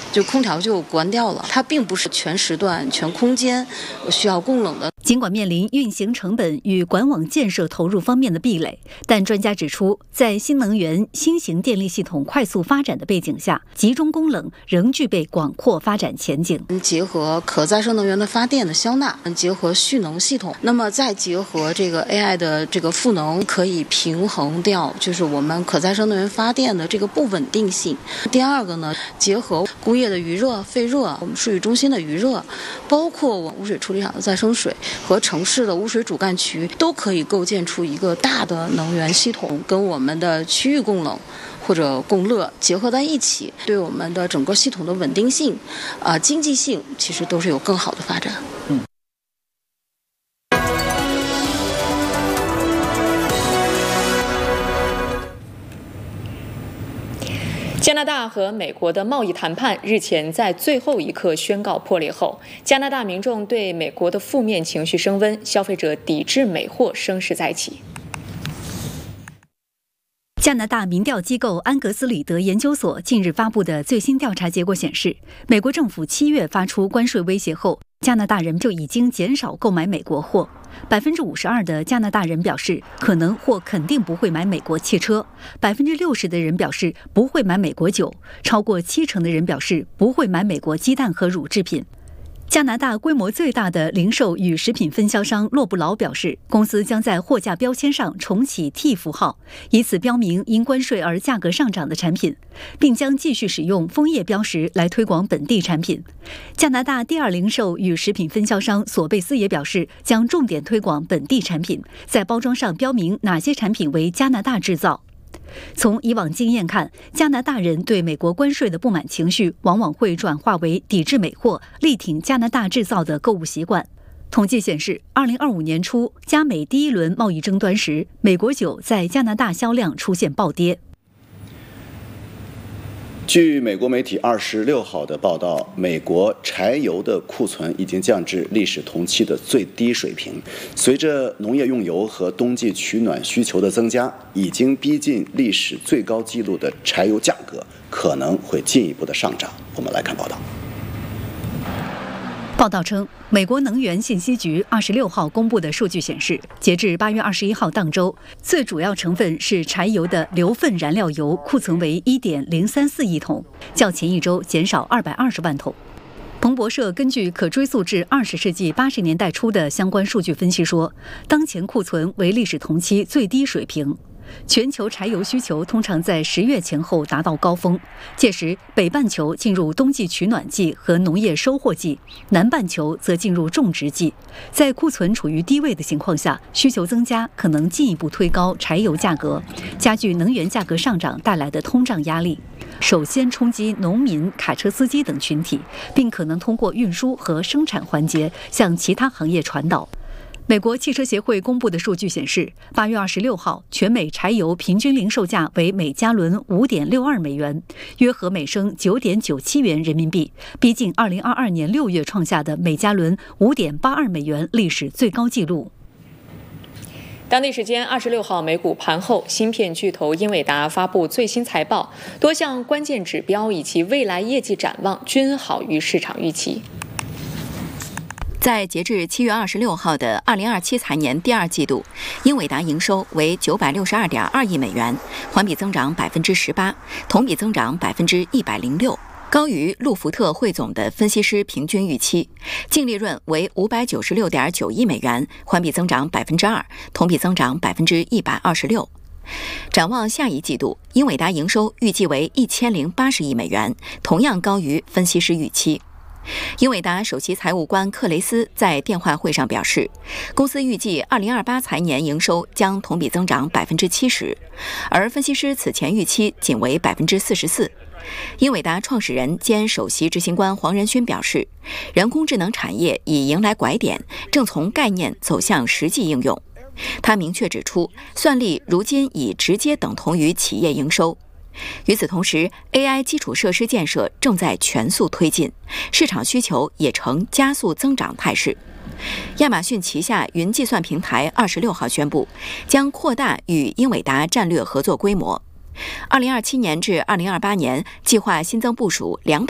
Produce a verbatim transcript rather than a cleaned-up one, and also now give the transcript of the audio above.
就空调就关掉了。它并不是全时段、全空间需要供冷的。 尽管面临运行成本与管网建设投入方面的壁垒，但专家指出，在新能源、新型电力系统快速发展的背景下，集中供冷仍具备广阔发展前景。 结合可再生能源的发电的消纳，结合蓄能系统，那么再结合这个 A I 的这个赋能，可以平衡掉就是我们可再生能源发电的这个不稳定性。第二个呢，结合工业的余热、废热，我们数据中心的余热，包括我们污水处理厂的再生水和城市的污水主干渠，都可以构建出一个大的能源系统，跟我们的区域供冷或者供热结合在一起，对我们的整个系统的稳定性、啊、呃、经济性，其实都是有更好的发展。嗯。 加拿大和美国的贸易谈判日前在最后一刻宣告破裂后，加拿大民众对美国的负面情绪升温，消费者抵制美货声势再起。 加拿大民调机构安格斯里德研究所近日发布的最新调查结果显示，美国政府七月发出关税威胁后，加拿大人就已经减少购买美国货。百分之五十二的加拿大人表示可能或肯定不会买美国汽车，百分之六十的人表示不会买美国酒，超过七成的人表示不会买美国鸡蛋和乳制品。加拿大规模最大的零售与食品分销商洛布劳表示，公司将在货架标签上重启 T 符号，以此标明因关税而价格上涨的产品，并将继续使用枫叶标识来推广本地产品。加拿大第二零售与食品分销商索贝斯也表示，将重点推广本地产品，在包装上标明哪些产品为加拿大制造。从以往经验看，加拿大人对美国关税的不满情绪往往会转化为抵制美货、力挺加拿大制造的购物习惯。统计显示，二零二五年初加美第一轮贸易争端时，美国酒在加拿大销量出现暴跌。 据美国媒体二十六号的报道，美国柴油的库存已经降至历史同期的最低水平。随着农业用油和冬季取暖需求的增加，已经逼近历史最高纪录的柴油价格可能会进一步的上涨。我们来看报道。 报道称，美国能源信息局二十六号公布的数据显示，截至八月二十一号当周，最主要成分是柴油的硫分燃料油库存为 一点零三四亿桶，较前一周减少二百二十万桶。彭博社根据可追溯至二十世纪八十年代初的相关数据分析说，当前库存为历史同期最低水平。全球柴油需求通常在十月前后达到高峰，届时北半球进入冬季取暖季和农业收获季，南半球则进入种植季。在库存处于低位的情况下，需求增加可能进一步推高柴油价格，加剧能源价格上涨带来的通胀压力，首先冲击农民、卡车司机等群体，并可能通过运输和生产环节向其他行业传导。美国汽车协会公布的数据显示，八月二十六号，全美柴油平均零售价为每加仑五点六二美元，约合每升九点九七元人民币，逼近二零二二年六月创下的每加仑五点八二美元历史最高纪录。 当地时间二十六号美股盘后，芯片巨头英伟达发布最新财报，多项关键指标以及未来业绩展望均好于市场预期。 在截至七月二十六号的二零二七财年第二季度，英伟达营收为九百六十二点二亿美元，环比增长百分之十八，同比增长百分之一百零六，高于路福特汇总的分析师平均预期。净利润为五百九十六点九亿美元，环比增长百分之二，同比增长百分之一百二十六。展望下一季度，英伟达营收预计为一千零八十亿美元，同样高于分析师预期。英伟达首席财务官克雷斯在电话会上表示，公司预计二零二八财年营收将同比增长百分之七十，而分析师此前预期仅为百分之四十四。英伟达创始人兼首席执行官黄仁勋表示，人工智能产业已迎来拐点，正从概念走向实际应用。他明确指出，算力如今已直接等同于企业营收。与此同时 ，A I 基础设施建设正在全速推进，市场需求也呈加速增长态势。亚马逊旗下云计算平台二十六号宣布，将扩大与英伟达战略合作规模。二零二七年至二零二八年，计划新增部署两百